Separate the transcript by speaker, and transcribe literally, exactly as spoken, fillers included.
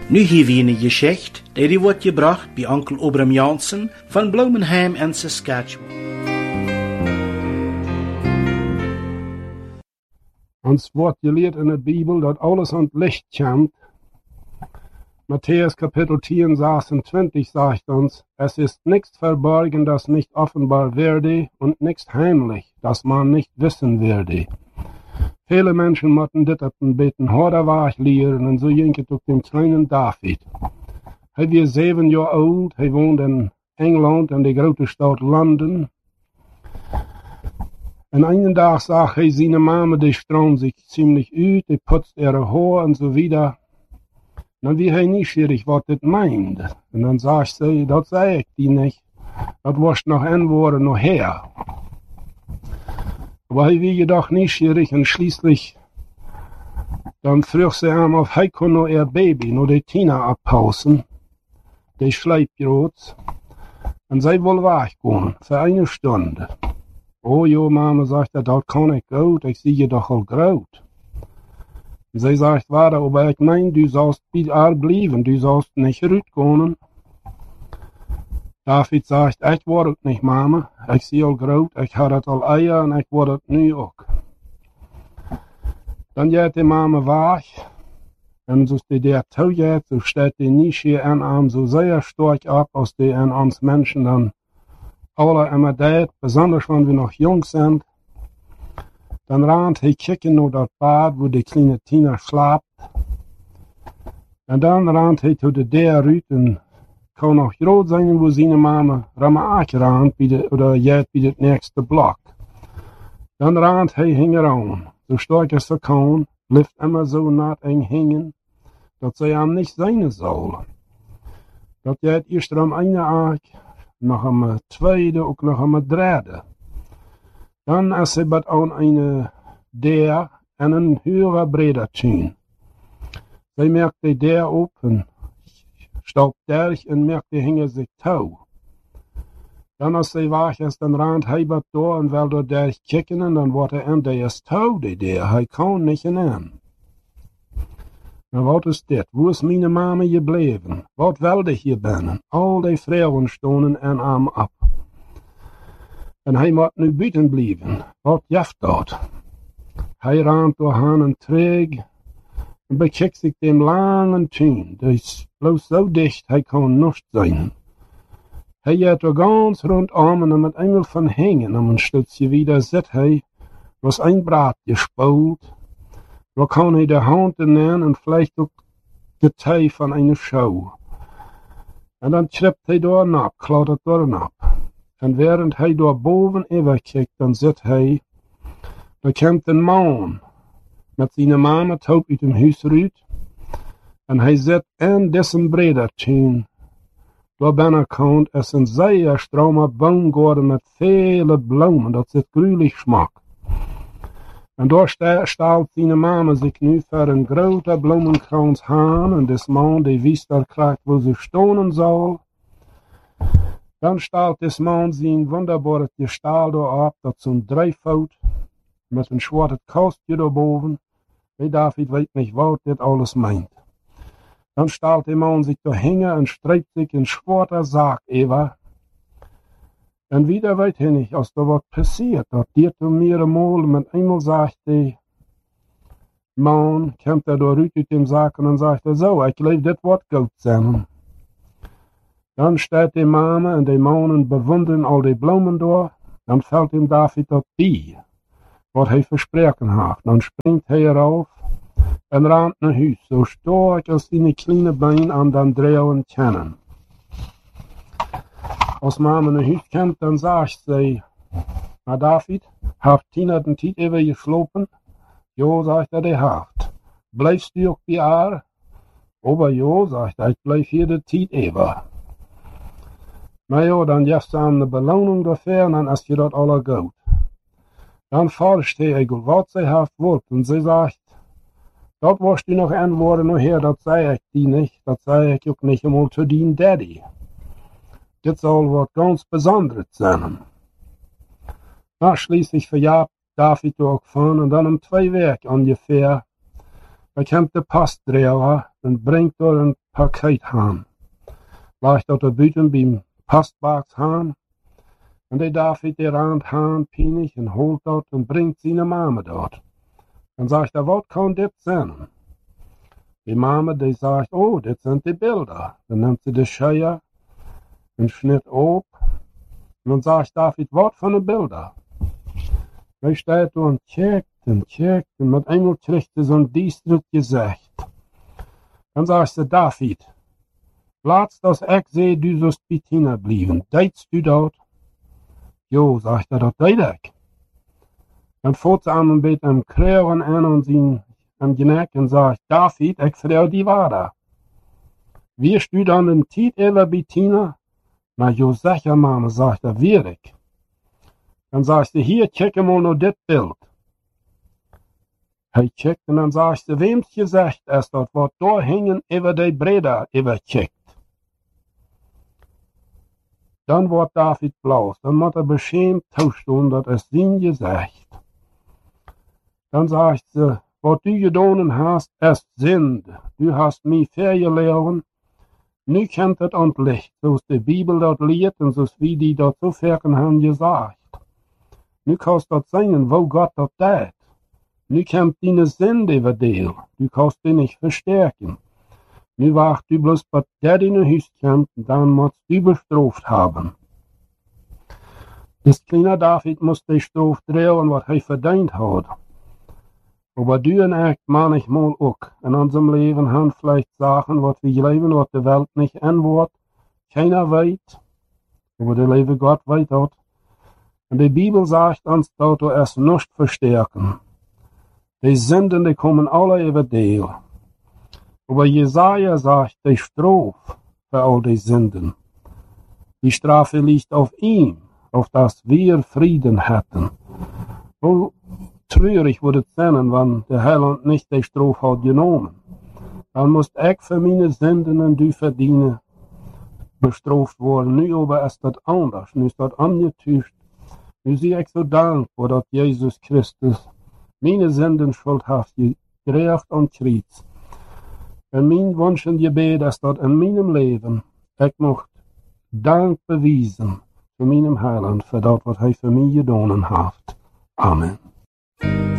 Speaker 1: Nu hier weer een geschicht, die wordt gebracht bij onkel Obram Jansen van Bloemenheim en Saskatchewan.
Speaker 2: Ons wordt geleerd in de Bijbel dat alles aan het licht komt. Matthäus Kapitel tien, zesentwintig sagt uns, es ist nichts verborgen, das nicht offenbar werde, und nichts heimlich, das man nicht wissen werde. Viele Menschen moeten dit op een beetje harder weg leren, en zo ging het ook dem kleinen David. Hij was zeven jaar oud, hij woonde in Engeland, in de grote stad Londen. En een dag zag hij zijn mama, die stroomde zich ziemlich uit, die putzte ihre haar en zo wieder. Dan wie hij nieuwsgierig wat dit meende. En dan zegt zij, dat zei ik die niet. Dat was nog een woord nog her. Aber hij wie jedoch nieuwsgierig en schließlich dan vroeg ze hem of hij kon nog ihr baby, nog de Tina abpausen, de Schleipbrood, en zij wil weggaan, voor een stunde. Oh joh, mama, zegt hij, dat kan ik goed, ik zie je doch al groot. En zij zegt, warte, aber ik meen, du sollst bij haar blijven, du sollst niet uitgaan. David zegt, ik word het niet, mama. Ik zie al groot, ik had het al eier en ik word het nu ook. Dan gaat de mama weg. En zoals die der toe gaat, zo staat die nieuwsgier en aan zo zeer sterk op, als die en ons mensen dan alle immer deed, besonders wanneer we nog jong zijn. Dan rent hij kijken naar dat bad, waar de kleine Tina slaapt. En dan rent hij tot de deur uit en kan nog groot zijn wo zijn mama ramaak rent bij de, oder jet bij het nächste blok. Dan rent hij hingen aan, zo sterk als ze kan, blijft immer zo nat eng hingen, dat zij hem niet zijn zullen. Dat jet eerst om een aak, nog een tweede, ook nog een derde. Dan als ze bij aan een deur en een höhere breder tuin. Zij merkt de deur open, staubt derch en merkt die hingen zich touw. Dan als zij weg is, dan rent hij wat door en wil door derch kijken en dan wordt hij en die is touw die der, hij kan niet in hem. Maar wat is dit? Wo is mijn mama gebleven? Wat wilde hier binnen? Al die vrouwen stonden en hem op. En hij moet nu buiten blijven. Wat jeft dat? Hij rent door haan en treeg en bekijkt zich den lange tuin. Die is bloos zo dicht, hij kan niet zijn. Hij gaat er ganz rondom en met engel van hingen. En een stukje wieder zit hij, was een braad gespoeld. Waar kan hij de hand nemen en vielleicht ook de tij van een show. En dan tript hij door een op, klautert door een op. En während hij door boven even kijkt, dan zit hij, dan komt een man met zijn mama taub uit hem huis uit. En hij zit in dessen bredertuin. Door binnenkant is een zeer strome boomgaard met vele bloemen, dat zit gruwelijk smak. En door stelt zijn mama zich nu voor een grote bloemenkrans aan, en des man die wist er krijgt waar ze stonen zal. Dan stelt des man zijn wonderbare gestaal erop, dat zo'n drijfvoet met een zwarte kastje erboven. Hey, David weet niet wat dit alles meint. Dan stelt de man zich te hingen en strijpt zich een zwarte zaak over. En wieder weet hij niet, als er wat passiert, dat dit om meermaal met eenmaal zegt de man, komt er dooruit uit de zaak en zegt er zo, ik leef dit wat goed zijn. Dan staat de mama en de mannen bewonderen al die bloemen door. Dan valt hem David dat bij, wat hij verspreken heeft. Dan springt hij erop en rent naar huis, zo sterk als zijn kleine been aan dan draaien kennen. Als mama naar huis komt, dan zegt zij, maar David, heeft Tina den tijd even geslopen? Jo, zegt hij, die heeft. Blijfst u ook bij haar? Aber jo, zegt hij, ik blijf hier de tijd even. Maar ja, dan geeft ze hem de beloning daarvoor en dan is je dat alle goed. Dan forscht hij wat zij heeft woord en zij zegt, dat was u nog een woord nog her, dat zei ik die niet, dat zei ik ook niet eenmaal te dien daddy. Dit zal wat ganz Besonderes zijn. Na, schließlich verjagt David ook van en dan om twee weken ongeveer, Dan komt de postdrijver en brengt door een pakket aan. Ligt dat er buiten bij een postbox aan. En die David der aan aan pinig en holt dat en brengt zijn mama dort. Dan zegt hij, wat kan dit zijn? Die mama die zegt, oh, dit zijn die beelden. Dan neemt ze de scheier en snit op. En dan zegt David, wat van de beelden? Hij staat door en kijkt en kijkt en met eenmaal krijgt hij zo'n diesterd gezicht. Dan zegt ze, David, laatst als ik zei, du zost bij Tina blijven. Deedst u dat? Jo, zegt hij, dat deed ik. Dan voert ze aan een beetje hem kreuren aan aan zijn am genek en zegt, David, ik vertel die waarde. Wie stu dan een tijd even bij Tina? Maar jo, zeg ja, mama, zegt hij, weer ik. Dan zegt ze, hier, kijk mal naar dit beeld. Hij kijkt en dan zegt ze, wem gezegd is dat wat daar hingen over die breda over kijkt. Dan wordt David blaus, dan moet er beschämt toestaan dat is zijn gezegd. Dan zegt ze, wat du gedaan hast, is Sünde. Du hast mich verloren. Nu komt het ontlicht, zoals de Bibel dat leert en zoals wie die dat zo ver hebben gezegd. Nu kannst dat zeggen, wo Gott dat deed. Nu komt deine Sünde over deel. Du kannst die nicht verstärken. Nu wacht du bloß, wat der in huis komt, dan moet du bestraft haben. Dus kleine David moest de straf dragen wat hij verdiend had. Aber du und ich manchmal auch in unserem Leben haben vielleicht Sachen, was wir leben, was die Welt nicht antwortet. Keiner weiß, aber der liebe Gott weiß das. Und die Bibel sagt uns, dass wir es nicht verstärken. Die Sünden, die kommen alle über dir. Aber Jesaja sagt, die Strafe für all die Sünden. Die Strafe liegt auf ihm, auf das wir Frieden hätten. Wo treurig würde es sein, wenn der Heiland nicht die Strafe hat genommen. Dann muss ich für meine Sünden und du verdienen bestraft worden. Nu aber ist das anders. Nu ist das angetäuscht. Nu sehe ich so dankbar, dass Jesus Christus meine Sünden schuld hat gerecht und kriegt. Und mein Wunsch und Gebet ist, dass in meinem Leben ich möchte Dank beweisen für meinem Heiland, für das, was er für mich getan hat. Amen.